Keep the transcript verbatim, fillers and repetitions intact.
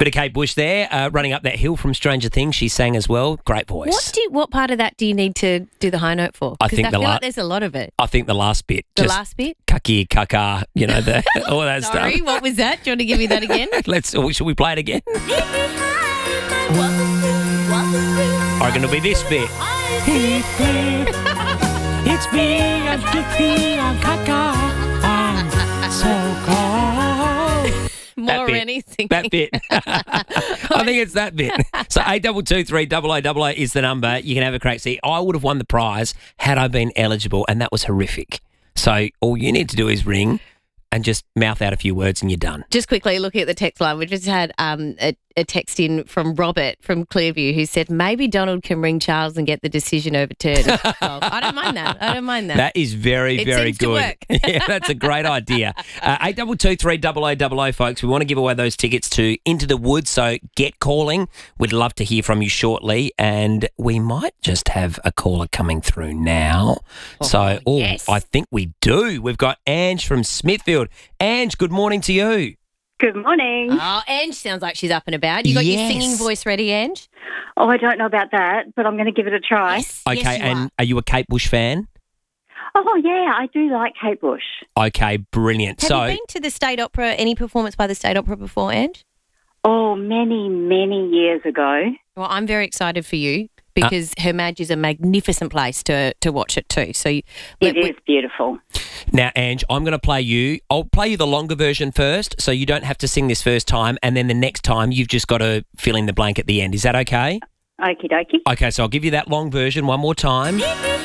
Bit of Kate Bush there, uh, running up that hill from Stranger Things. She sang as well. Great voice. What do you, what part of that do you need to do the high note for? I Because think I the feel la- like there's a lot of it. I think the last bit. The just last bit? Kaki, kaka, you know, the, all that Sorry, stuff. what was that? Do you want to give me that again? Let's. oh, Should we play it again? I reckon it'll be this bit. It's me, I'm Kiki, I'm Kaka, I'm so cold. More bit. anything. That bit. I think it's that bit. So eight double two three double O double O is the number. You can have a crack. See, I would have won the prize had I been eligible, and that was horrific. So all you need to do is ring and just mouth out a few words and you're done. Just quickly looking at the text line, we just had um, a, a text in from Robert from Clearview who said maybe Donald can ring Charles and get the decision overturned. Well, I don't mind that. I don't mind that. That is very, It very seems to good. work. Yeah, that's a great idea. Uh, eight double two three double O double O, folks. We want to give away those tickets to Into the Woods, so get calling. We'd love to hear from you shortly, and we might just have a caller coming through now. Oh, so, oh, yes. I think we do. We've got Ange from Smithfield. Ange, good morning to you. Good morning. Oh, Ange sounds like she's up and about. You got Yes. your singing voice ready, Ange? Oh, I don't know about that, but I'm going to give it a try. Yes. Okay, yes, you and are. are you a Kate Bush fan? Oh, yeah, I do like Kate Bush. Okay, brilliant. Have so, you been to the State Opera, any performance by the State Opera before, Ange? Oh, many, many years ago. Well, I'm very excited for you because Her Madge is a magnificent place to, to watch it too. So It let- is beautiful. now, Ange, I'm going to play you. I'll play you the longer version first, so you don't have to sing this first time, and then the next time you've just got to fill in the blank at the end. Is that okay? Okie dokie. Okay, so I'll give you that long version one more time.